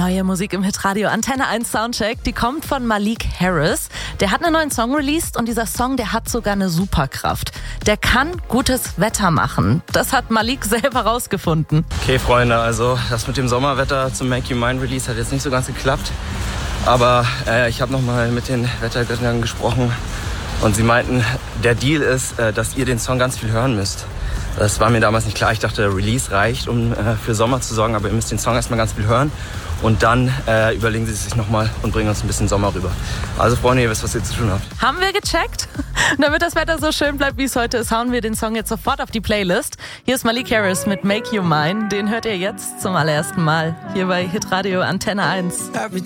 Neue Musik im Hitradio Antenne 1 Soundcheck, die kommt von Malik Harris. Der hat einen neuen Song released und dieser Song, der hat sogar eine Superkraft. Der kann gutes Wetter machen. Das hat Malik selber rausgefunden. Okay, Freunde, also das mit dem Sommerwetter zum Make You Mine Release hat jetzt nicht so ganz geklappt. Aber ich habe nochmal mit den Wettergöttern gesprochen und sie meinten, der Deal ist, dass ihr den Song ganz viel hören müsst. Das war mir damals nicht klar. Ich dachte, Release reicht, um für Sommer zu sorgen, aber ihr müsst den Song erstmal ganz viel hören. Und dann überlegen sie sich nochmal und bringen uns ein bisschen Sommer rüber. Also Freunde, ihr wisst, was ihr zu tun habt. Haben wir gecheckt? Und damit das Wetter so schön bleibt, wie es heute ist, hauen wir den Song jetzt sofort auf die Playlist. Hier ist Malik Harris mit Make You Mine. Den hört ihr jetzt zum allerersten Mal hier bei Hitradio Antenne 1.